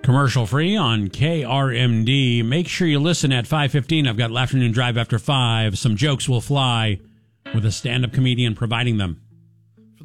Commercial free on KRMD. Make sure you listen at 5:15. I've got Afternoon Drive after 5. Some jokes will fly with a stand-up comedian providing them.